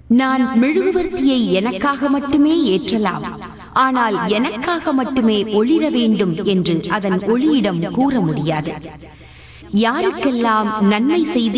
நான் மெழுகுவர்த்தியை எனக்காக மட்டுமே ஏற்றலாம், ஆனால் எனக்காக மட்டுமே ஒளிர வேண்டும் என்று அதன் ஒளியிடம் கூற முடியாது. யாருக்கெல்லாம் நன்மை செய்து